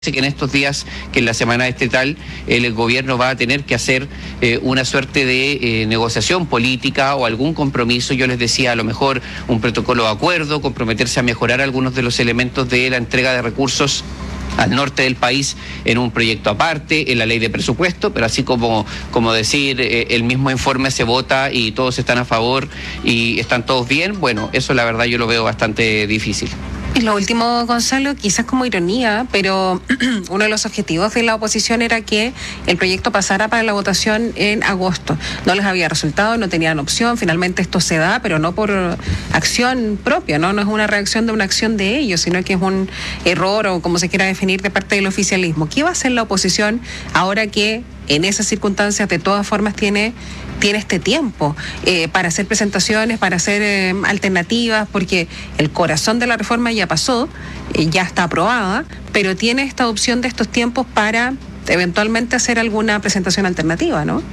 que en estos días, que en la semana estatal, el gobierno va a tener que hacer una suerte de negociación política o algún compromiso. Yo les decía, a lo mejor un protocolo de acuerdo, comprometerse a mejorar algunos de los elementos de la entrega de recursos al norte del país en un proyecto aparte, en la ley de presupuesto, pero así como decir, el mismo informe se vota y todos están a favor y están todos bien, bueno, eso la verdad yo lo veo bastante difícil. Y lo último, Gonzalo, quizás como ironía, pero uno de los objetivos de la oposición era que el proyecto pasara para la votación en agosto. No les había resultado, no tenían opción, finalmente esto se da, pero no por acción propia, no es una reacción de una acción de ellos, sino que es un error o como se quiera definir de parte del oficialismo. ¿Qué va a hacer la oposición ahora que en esas circunstancias de todas formas tiene este tiempo para hacer presentaciones, para hacer alternativas, porque el corazón de la reforma ya pasó, ya está aprobada, pero tiene esta opción de estos tiempos para eventualmente hacer alguna presentación alternativa, ¿no?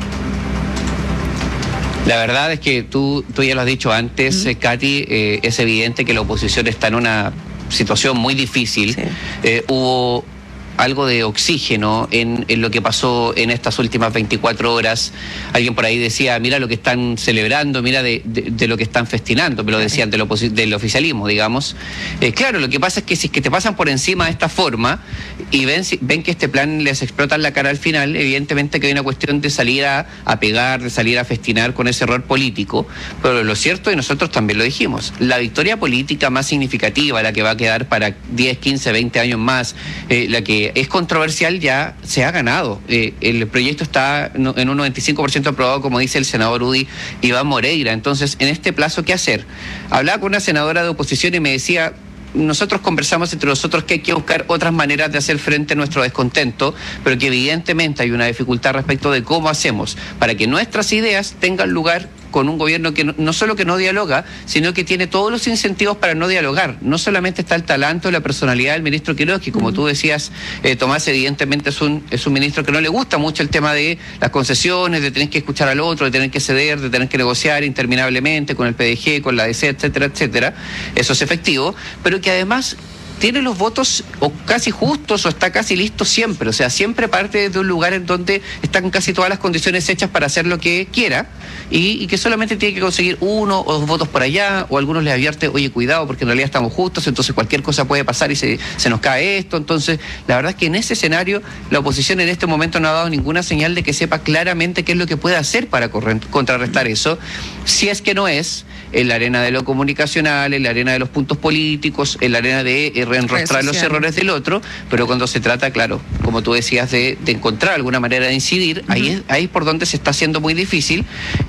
La verdad es que tú ya lo has dicho antes, Katy, es evidente que la oposición está en una situación muy difícil. Sí. Hubo algo de oxígeno en lo que pasó en estas últimas 24 horas. Alguien por ahí decía, mira lo que están celebrando, mira de lo que están festinando, me lo decían del oficialismo, digamos. Claro, lo que pasa es que si es que te pasan por encima de esta forma y ven que este plan les explota en la cara al final, evidentemente que hay una cuestión de salir a pegar, de salir a festinar con ese error político, pero lo cierto, y nosotros también lo dijimos, la victoria política más significativa, la que va a quedar para 10, 15, 20 años más, la que es controversial, ya se ha ganado. El proyecto está en un 95% aprobado, como dice el senador UDI Iván Moreira. Entonces, en este plazo, ¿qué hacer? Hablaba con una senadora de oposición y me decía, nosotros conversamos entre nosotros que hay que buscar otras maneras de hacer frente a nuestro descontento, pero que evidentemente hay una dificultad respecto de cómo hacemos para que nuestras ideas tengan lugar con un gobierno que no solo que no dialoga, sino que tiene todos los incentivos para no dialogar. No solamente está el talento, la personalidad del ministro Quiroz, que como tú decías, Tomás, evidentemente es un ministro que no le gusta mucho el tema de las concesiones, de tener que escuchar al otro, de tener que ceder, de tener que negociar interminablemente con el PDG, con la DC, etcétera, etcétera. Eso es efectivo, pero que además tiene los votos o casi justos o está casi listo siempre, o sea, siempre parte de un lugar en donde están casi todas las condiciones hechas para hacer lo que quiera y que solamente tiene que conseguir uno o dos votos por allá, o algunos les advierte, oye, cuidado porque en realidad estamos justos, entonces cualquier cosa puede pasar y se nos cae esto. Entonces, la verdad es que en ese escenario la oposición en este momento no ha dado ninguna señal de que sepa claramente qué es lo que puede hacer para contrarrestar eso, si es que no es en la arena de lo comunicacional, en la arena de los puntos políticos, en la arena de reenrostrar los errores del otro, pero cuando se trata, claro, como tú decías, de encontrar alguna manera de incidir, ahí es por donde se está haciendo muy difícil,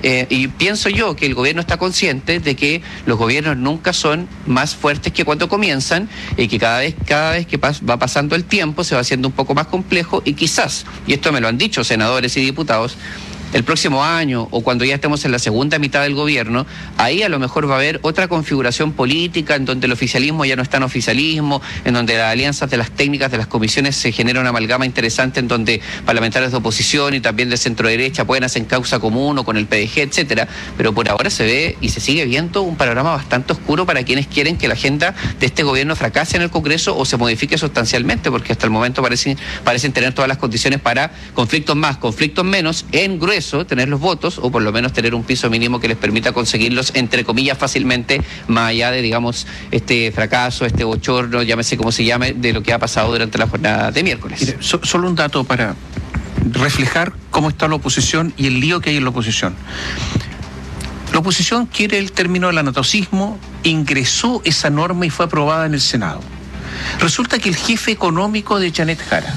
y pienso yo que el gobierno está consciente de que los gobiernos nunca son más fuertes que cuando comienzan, y que cada vez que va pasando el tiempo se va haciendo un poco más complejo, y quizás, y esto me lo han dicho senadores y diputados, el próximo año o cuando ya estemos en la segunda mitad del gobierno, ahí a lo mejor va a haber otra configuración política en donde el oficialismo ya no es tan oficialismo, en donde las alianzas de las técnicas de las comisiones se genera una amalgama interesante en donde parlamentarios de oposición y también de centro derecha pueden hacer causa común o con el PDG, etcétera, pero por ahora se ve y se sigue viendo un panorama bastante oscuro para quienes quieren que la agenda de este gobierno fracase en el Congreso o se modifique sustancialmente, porque hasta el momento parecen tener todas las condiciones para conflictos más, conflictos menos, en grueso tener los votos o por lo menos tener un piso mínimo que les permita conseguirlos entre comillas fácilmente, más allá de, digamos, este fracaso, este bochorno, llámese como se llame, de lo que ha pasado durante la jornada de miércoles. Mire, solo un dato para reflejar cómo está la oposición y el lío que hay en la oposición. La oposición quiere el término del anatocismo, ingresó esa norma y fue aprobada en el Senado. Resulta que el jefe económico de Janet Jara,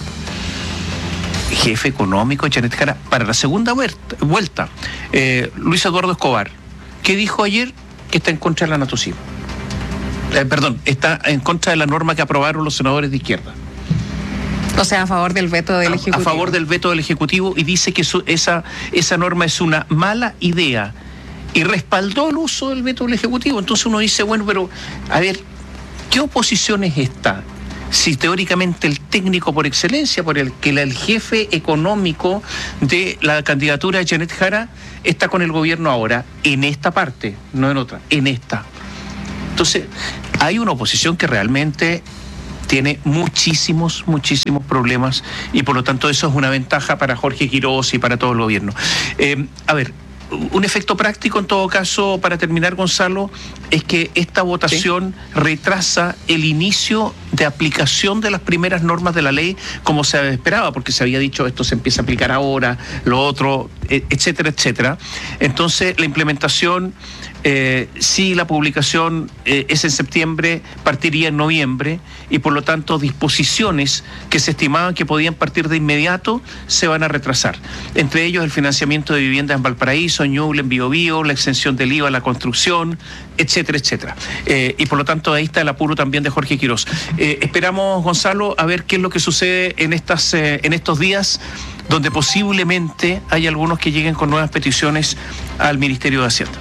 para la segunda vuelta, Luis Eduardo Escobar, que dijo ayer que está en contra del anatocismo. Está en contra de la norma que aprobaron los senadores de izquierda. O sea, a favor del veto del Ejecutivo. A favor del veto del Ejecutivo, y dice que esa norma es una mala idea y respaldó el uso del veto del Ejecutivo. Entonces uno dice, bueno, pero a ver, ¿qué oposición es esta? Si teóricamente el técnico por excelencia, por el que el jefe económico de la candidatura de Janet Jara está con el gobierno ahora, en esta parte, no en otra, en esta. Entonces, hay una oposición que realmente tiene muchísimos problemas y por lo tanto eso es una ventaja para Jorge Quirós y para todo el gobierno. A ver, un efecto práctico en todo caso, para terminar, Gonzalo, es que esta votación retrasa el inicio de aplicación de las primeras normas de la ley como se esperaba, porque se había dicho esto se empieza a aplicar ahora, lo otro, etcétera, etcétera. Entonces la implementación, si la publicación es en septiembre, partiría en noviembre y por lo tanto disposiciones que se estimaban que podían partir de inmediato se van a retrasar. Entre ellos el financiamiento de viviendas en Valparaíso, en Ñuble, en Biobío, la exención del IVA a la construcción, etcétera, etcétera. Y por lo tanto ahí está el apuro también de Jorge Quirós. Esperamos, Gonzalo, a ver qué es lo que sucede en estos días, donde posiblemente hay algunos que lleguen con nuevas peticiones al Ministerio de Hacienda.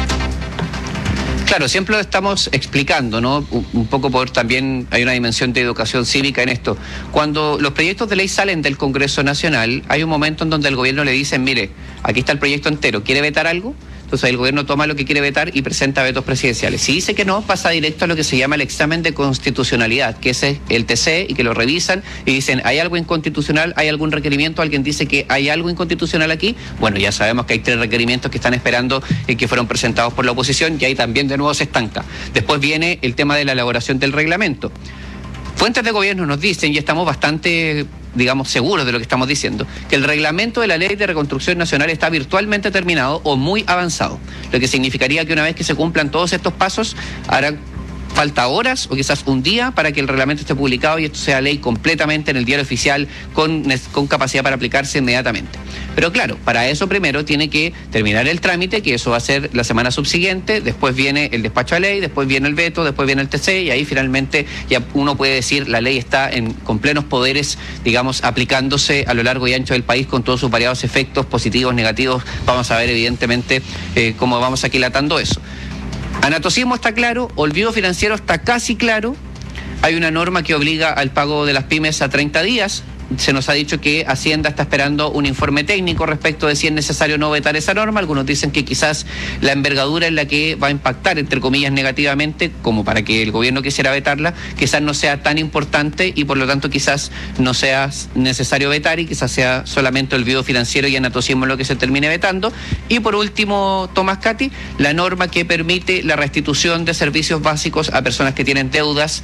Claro, siempre lo estamos explicando, ¿no? Un poco por también hay una dimensión de educación cívica en esto. Cuando los proyectos de ley salen del Congreso Nacional, hay un momento en donde el gobierno le dice, mire, aquí está el proyecto entero, ¿quiere vetar algo? Entonces el gobierno toma lo que quiere vetar y presenta vetos presidenciales. Si dice que no, pasa directo a lo que se llama el examen de constitucionalidad, que es el TC, y que lo revisan y dicen, ¿hay algo inconstitucional? ¿Hay algún requerimiento? ¿Alguien dice que hay algo inconstitucional aquí? Bueno, ya sabemos que hay 3 requerimientos que están esperando que fueron presentados por la oposición y ahí también de nuevo se estanca. Después viene el tema de la elaboración del reglamento. Fuentes de gobierno nos dicen, y estamos bastante, digamos, seguros de lo que estamos diciendo, que el reglamento de la Ley de Reconstrucción Nacional está virtualmente terminado o muy avanzado, lo que significaría que una vez que se cumplan todos estos pasos, harán falta horas o quizás un día para que el reglamento esté publicado y esto sea ley completamente en el diario oficial con capacidad para aplicarse inmediatamente. Pero claro, para eso primero tiene que terminar el trámite, que eso va a ser la semana subsiguiente, después viene el despacho a ley, después viene el veto, después viene el TC y ahí finalmente ya uno puede decir la ley está con plenos poderes, digamos, aplicándose a lo largo y ancho del país con todos sus variados efectos positivos, negativos. Vamos a ver evidentemente cómo vamos aquilatando eso. Anatocismo está claro, olvido financiero está casi claro, hay una norma que obliga al pago de las pymes a 30 días, se nos ha dicho que Hacienda está esperando un informe técnico respecto de si es necesario no vetar esa norma, algunos dicen que quizás la envergadura en la que va a impactar, entre comillas, negativamente, como para que el gobierno quisiera vetarla, quizás no sea tan importante y por lo tanto quizás no sea necesario vetar y quizás sea solamente olvido financiero y anatocismo lo que se termine vetando. Y por último, Tomás Cati, la norma que permite la restitución de servicios básicos a personas que tienen deudas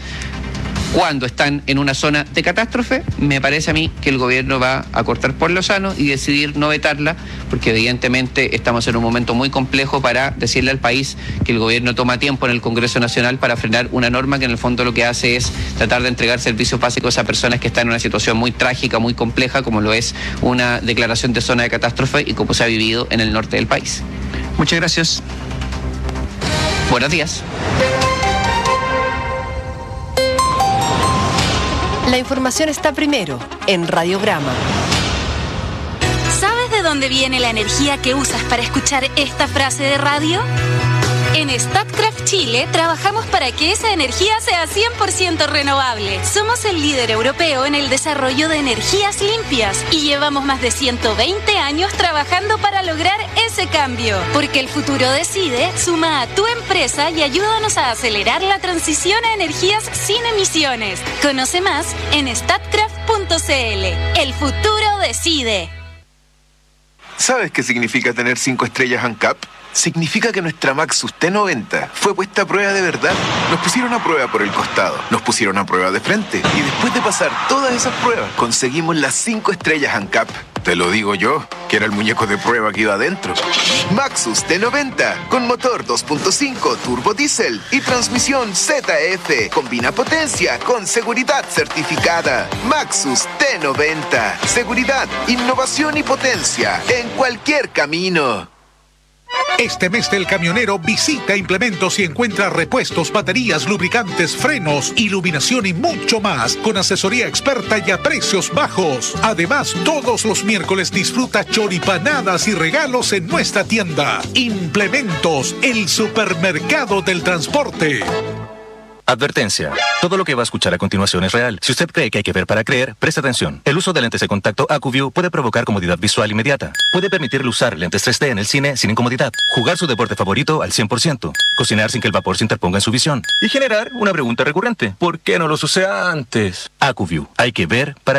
cuando están en una zona de catástrofe. Me parece a mí que el gobierno va a cortar por lo sano y decidir no vetarla, porque evidentemente estamos en un momento muy complejo para decirle al país que el gobierno toma tiempo en el Congreso Nacional para frenar una norma que en el fondo lo que hace es tratar de entregar servicios básicos a personas que están en una situación muy trágica, muy compleja, como lo es una declaración de zona de catástrofe y como se ha vivido en el norte del país. Muchas gracias. Buenos días. La información está primero en Radiograma. ¿Sabes de dónde viene la energía que usas para escuchar esta frase de radio? En Statkraft Chile trabajamos para que esa energía sea 100% renovable. Somos el líder europeo en el desarrollo de energías limpias y llevamos más de 120 años trabajando para lograr ese cambio. Porque el futuro decide, suma a tu empresa y ayúdanos a acelerar la transición a energías sin emisiones. Conoce más en statkraft.cl. El futuro decide. ¿Sabes qué significa tener 5 estrellas ANCAP? Significa que nuestra Maxus T90 fue puesta a prueba de verdad. Nos pusieron a prueba por el costado, nos pusieron a prueba de frente y después de pasar todas esas pruebas conseguimos las 5 estrellas ANCAP. Te lo digo yo, que era el muñeco de prueba que iba adentro. Maxus T90 con motor 2.5 turbo diésel y transmisión ZF. Combina potencia con seguridad certificada. Maxus T90. Seguridad, innovación y potencia en cualquier camino. Este mes del camionero visita Implementos y encuentra repuestos, baterías, lubricantes, frenos, iluminación y mucho más con asesoría experta y a precios bajos. Además, todos los miércoles disfruta choripanadas y regalos en nuestra tienda. Implementos, el supermercado del transporte. Advertencia. Todo lo que va a escuchar a continuación es real. Si usted cree que hay que ver para creer, preste atención. El uso de lentes de contacto AcuView puede provocar comodidad visual inmediata. Puede permitirle usar lentes 3D en el cine sin incomodidad. Jugar su deporte favorito al 100%. Cocinar sin que el vapor se interponga en su visión. Y generar una pregunta recurrente. ¿Por qué no los usé antes? AcuView. Hay que ver para